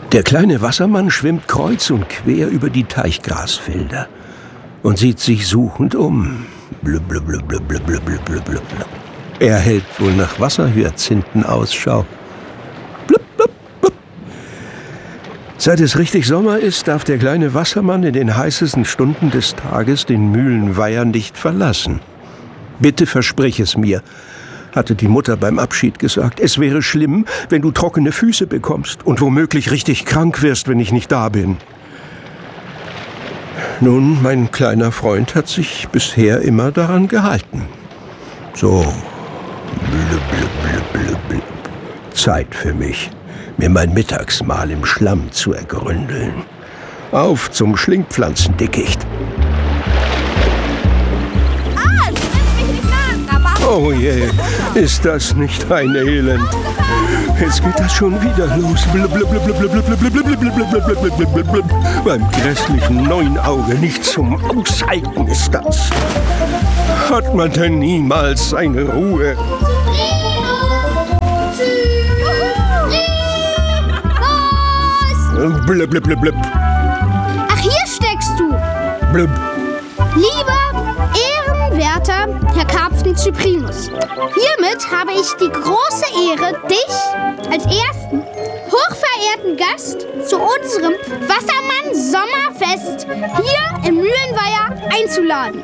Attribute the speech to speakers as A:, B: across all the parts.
A: Der kleine Wassermann schwimmt kreuz und quer über die Teichgrasfelder und sieht sich suchend um. Blub, blub, blub, blub, blub, blub, blub, blub, blub. Er hält wohl nach Wasserhyazinthen Ausschau. Blub, blub, blub. Seit es richtig Sommer ist, darf der kleine Wassermann in den heißesten Stunden des Tages den Mühlenweiher nicht verlassen. »Bitte versprich es mir«, hatte die Mutter beim Abschied gesagt. »Es wäre schlimm, wenn du trockene Füße bekommst und womöglich richtig krank wirst, wenn ich nicht da bin.« Nun, mein kleiner Freund hat sich bisher immer daran gehalten. So, blub, blub, blub, blub, blub. Zeit für mich, mir mein Mittagsmahl im Schlamm zu ergründeln. Auf zum Schlingpflanzendickicht. Oh je, ist das nicht ein Elend? Jetzt geht das schon wieder los. Blub, blub, blub, blub, blub, blub, blub, blub, blub, blub, blub, blub, blub, blub. Beim grässlichen Neunauge nicht zum Aushalten ist das. Hat man denn niemals seine Ruhe? Blub, blub, blub, blub.
B: Ach, hier steckst du.
A: Blub.
B: Lieber ehrenwerter Herr Karpfen-Cyprinus, hiermit habe ich die große Ehre, dich als ersten hochverehrten Gast zu unserem Wassermann-Sommerfest hier im Mühlenweiher einzuladen.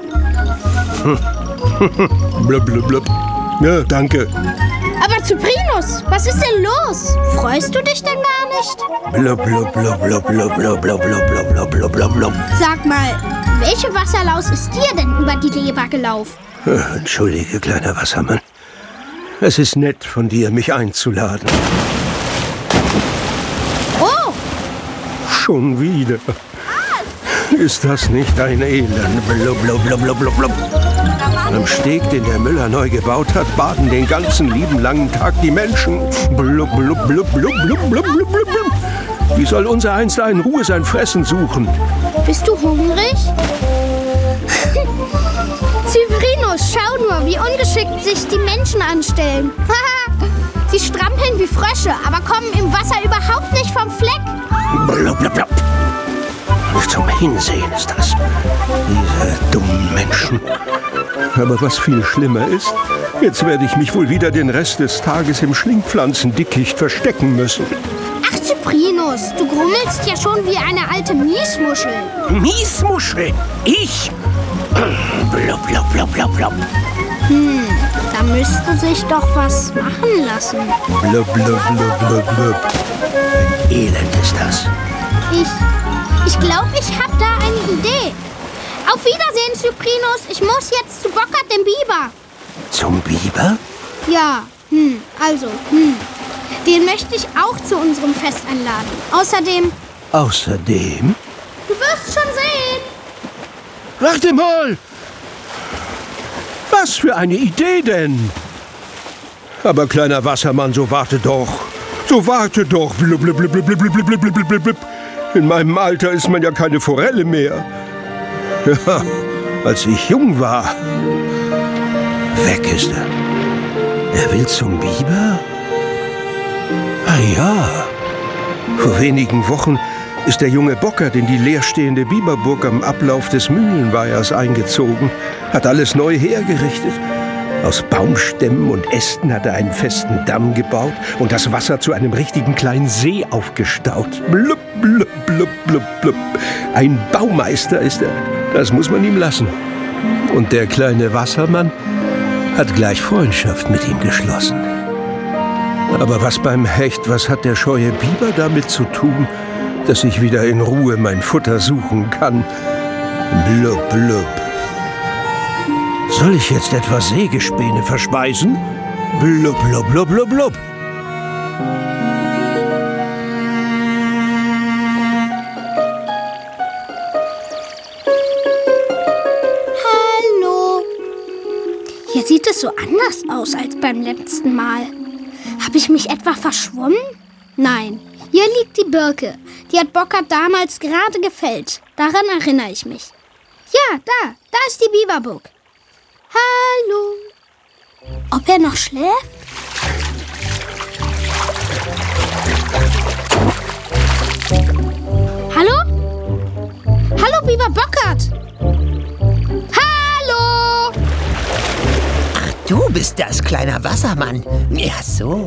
A: Blub, blub, blub. Ja, danke.
B: Aber Cyprinus, was ist denn los? Freust du dich denn gar nicht?
A: Blub, blub, blub, blub, blub, blub, blub, blub, blub, blub, blub.
B: Sag mal, welche Wasserlaus ist dir denn über die Leber gelaufen?
A: Entschuldige, kleiner Wassermann. Es ist nett von dir, mich einzuladen.
B: Oh!
A: Schon wieder. Ist das nicht ein Elend? Blub, blub, blub, blub, blub, blub. Am Steg, den der Müller neu gebaut hat, baden den ganzen lieben langen Tag die Menschen. Blub, blub, blub, blub, blub, blub, blub, blub. Wie soll unser Eins da in Ruhe sein Fressen suchen?
B: Bist du hungrig? Cyprinus, schau nur, wie ungeschickt sich die Menschen anstellen. Sie strampeln wie Frösche, aber kommen im Wasser überhaupt nicht vom Fleck.
A: Blub, blub, blub. Nicht zum Hinsehen ist das. Diese dummen Menschen. Aber was viel schlimmer ist, jetzt werde ich mich wohl wieder den Rest des Tages im Schlingpflanzendickicht verstecken müssen.
B: Ach, Cyprinus, du grummelst ja schon wie eine alte Miesmuschel.
A: Miesmuschel? Ich? Blub, blub, blub, blub, blub.
B: Da müsste sich doch was machen lassen.
A: Blub, blub, blub, blub, blub. Ein Elend ist das.
B: Ich glaube, ich habe da eine Idee. Auf Wiedersehen, Cyprinus. Ich muss jetzt zu Bockert, dem Biber.
A: Zum Biber?
B: Ja, den möchte ich auch zu unserem Fest einladen. Außerdem? Du wirst schon sehen.
A: Warte mal! Was für eine Idee denn? Aber kleiner Wassermann, so warte doch. So warte doch. Blub, blub, blub, blub, blub, blub, blub, blub, blub, blub. In meinem Alter ist man ja keine Forelle mehr. Ja, als ich jung war. Weg ist er. Er will zum Biber? Ah ja. Vor wenigen Wochen ist der junge Bockert in die leerstehende Biberburg am Ablauf des Mühlenweihers eingezogen, hat alles neu hergerichtet. Aus Baumstämmen und Ästen hat er einen festen Damm gebaut und das Wasser zu einem richtigen kleinen See aufgestaut. Blub, blub, blub, blub, blub. Ein Baumeister ist er. Das muss man ihm lassen. Und der kleine Wassermann hat gleich Freundschaft mit ihm geschlossen. Aber was beim Hecht, was hat der scheue Biber damit zu tun, dass ich wieder in Ruhe mein Futter suchen kann? Blub, blub. Soll ich jetzt etwa Sägespäne verspeisen? Blub, blub, blub, blub, blub.
B: Hallo. Hier sieht es so anders aus als beim letzten Mal. Habe ich mich etwa verschwommen? Nein, hier liegt die Birke. Die hat Bockert damals gerade gefällt. Daran erinnere ich mich. Ja, da ist die Biberburg. Hallo. Ob er noch schläft?
C: bist das, kleiner Wassermann. Ja, so.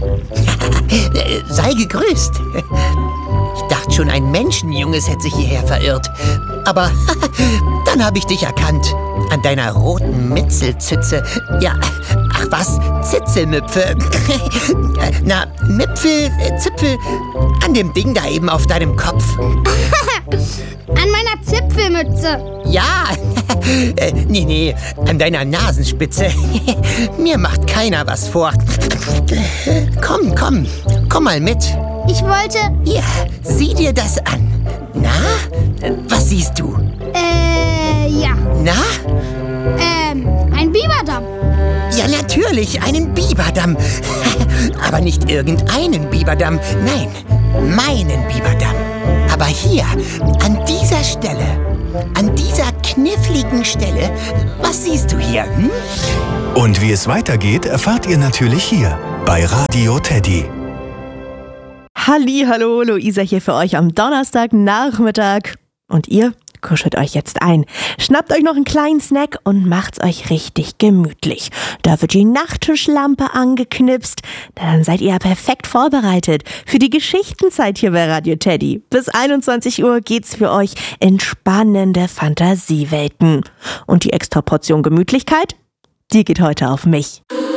C: Sei gegrüßt. Ich dachte schon, ein Menschenjunges hätte sich hierher verirrt. Aber dann habe ich dich erkannt. An deiner roten Mitzelzütze. Ja, ach was, Zitzelmüpfe. Na, Mipfel, Zipfel. An dem Ding da eben auf deinem Kopf.
B: An meiner Zipfelmütze.
C: Ja, nee, an deiner Nasenspitze. Mir macht keiner was vor. Komm mal mit.
B: Ich wollte...
C: Ja, sieh dir das an. Na, was siehst du?
B: Ja.
C: Na?
B: Ein Biberdamm.
C: Ja, natürlich, einen Biberdamm. Aber nicht irgendeinen Biberdamm, nein, meinen Biberdamm. Aber hier, an dieser Stelle, an dieser kniffligen Stelle, was siehst du hier? Hm?
D: Und wie es weitergeht, erfahrt ihr natürlich hier bei Radio Teddy.
E: Hallihallo, Luisa hier für euch am Donnerstagnachmittag. Und ihr kuschelt euch jetzt ein. Schnappt euch noch einen kleinen Snack und macht's euch richtig gemütlich. Da wird die Nachttischlampe angeknipst. Dann seid ihr perfekt vorbereitet für die Geschichtenzeit hier bei Radio Teddy. Bis 21 Uhr geht's für euch in spannende Fantasiewelten. Und die extra Portion Gemütlichkeit, die geht heute auf mich.